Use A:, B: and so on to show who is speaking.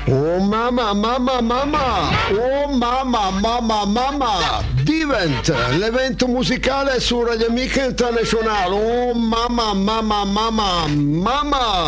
A: Oh mamma, mamma, mamma! Oh mamma, mamma, mamma! Divent, l'evento musicale su Radio Amica Internazionale. Oh mamma, mamma, mamma, mamma!